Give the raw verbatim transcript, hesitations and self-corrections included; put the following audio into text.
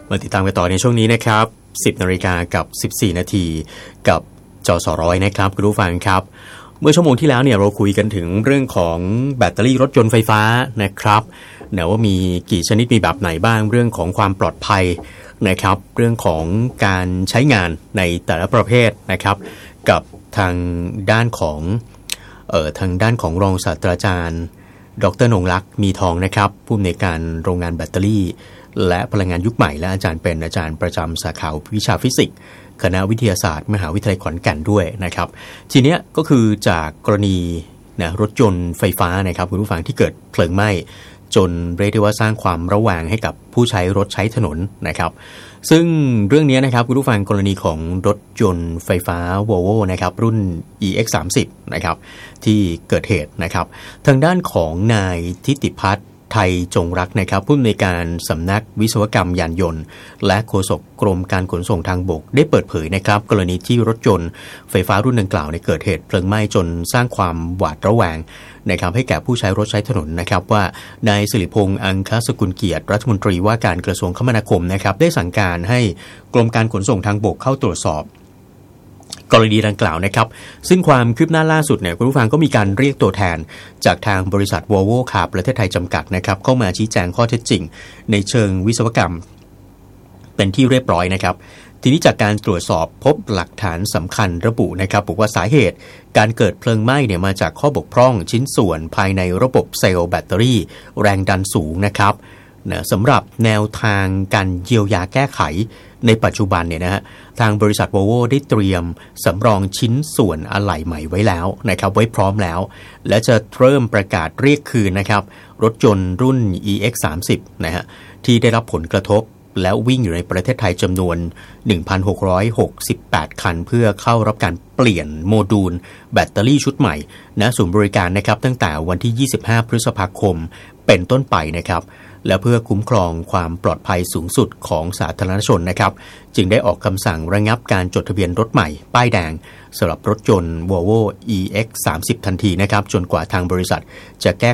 มาติดตามกันต่อในช่วงนี้นะครับสิบนาฬิกากับสิบสี่นาทีกับจสร้อยนะครับคุณผู้ฟังครับเมื่อชั่วโมงที่แล้วเนี่ยเราคุยกันถึงเรื่องของแบตเตอรี่รถยนต์ไฟฟ้านะครับนะว่ามีกี่ชนิดมีแบบไหนบ้างเรื่องของความปลอดภัยนะครับเรื่องของการใช้งานในแต่ละประเภทนะครับกับทางด้านของเอ่อทางด้านของรองศาสตราจารย์ดร.นงลักษณ์มีทองนะครับผู้อำนวยการโรงงานแบตเตอรี่และพลังงานยุคใหม่และอาจารย์เป็นอาจารย์ประจำสาขาวิชาฟิสิกส์คณะวิทยาศาสตร์มหาวิทยาลัยขอนแก่นด้วยนะครับทีเนี้ยก็คือจากกรณีนะรถยนต์ไฟฟ้านะครับคุณผู้ฟังที่เกิดเพลิงไหม้จนเรียกได้ว่าสร้างความระแวงให้กับผู้ใช้รถใช้ถนนนะครับซึ่งเรื่องนี้นะครับคุณผู้ฟังกรณีของรถยนต์ไฟฟ้า Volvo นะครับรุ่น อี เอ็กซ์ สามสิบ นะครับที่เกิดเหตุนะครับทางด้านของนายทิติพัฒน์ไทยจงรักนะครับผู้อำนวยการสำนักวิศวกรรมยานยนต์และโฆษกกรมการขนส่งทางบกได้เปิดเผยนะครับกรณีที่รถยนต์ไฟฟ้ารุ่นดังกล่าวในเกิดเหตุเพลิงไหม้จนสร้างความหวาดระแวงนะครับให้แก่ผู้ใช้รถใช้ถนนนะครับว่านายสิริพงษ์อังคสกุลเกียรติรัฐมนตรีว่าการกระทรวงคมนาคมนะครับได้สั่งการให้กรมการขนส่งทางบกเข้าตรวจสอบกรณีดังกล่าวนะครับซึ่งความคืบหน้าล่าสุดเนี่ยคุณผู้ฟังก็มีการเรียกตัวแทนจากทางบริษัท Volvo คาร์ประเทศไทยจำกัดนะครับเข้ามาชี้แจงข้อเท็จจริงในเชิงวิศวกรรมเป็นที่เรียบร้อยนะครับทีนี้จากการตรวจสอบพบหลักฐานสำคัญระบุนะครับบอกว่าสาเหตุการเกิดเพลิงไหม้เนี่ยมาจากข้อบกพร่องชิ้นส่วนภายในระบบเซลล์แบตเตอรี่แรงดันสูงนะครับนะสำหรับแนวทางการเยียวยาแก้ไขในปัจจุบันเนี่ยนะฮะทางบริษัท Volvo ได้เตรียมสำรองชิ้นส่วนอะไหล่ใหม่ไว้แล้วนะครับไว้พร้อมแล้วและจะเริ่มประกาศเรียกคืนนะครับรถยนต์รุ่น อี เอ็กซ์ สามสิบ นะฮะที่ได้รับผลกระทบแล้ววิ่งอยู่ในประเทศไทยจำนวน หนึ่งพันหกร้อยหกสิบแปด คันเพื่อเข้ารับการเปลี่ยนโมดูลแบตเตอรี่ชุดใหม่ณศูนย์บริการนะครับตั้งแต่วันที่ยี่สิบห้าพฤษภาคมเป็นต้นไปนะครับและเพื่อคุ้มครองความปลอดภัยสูงสุดของสาธารณชนนะครับจึงได้ออกคำสั่งระงับการจดทะเบียนรถใหม่ป้ายแดงสำหรับรถยนต์ Volvo อี เอ็กซ์ สามสิบ ทันทีนะครับจนกว่าทางบริษัทจะแก้